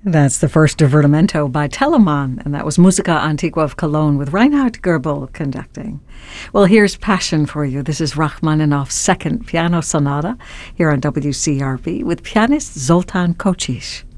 That's the first divertimento by Telemann, and that was Musica Antigua of Cologne with Reinhard Goebel conducting. Well, here's Passion for you. This is Rachmaninoff's second piano sonata here on WCRB with pianist Zoltan Kocsis.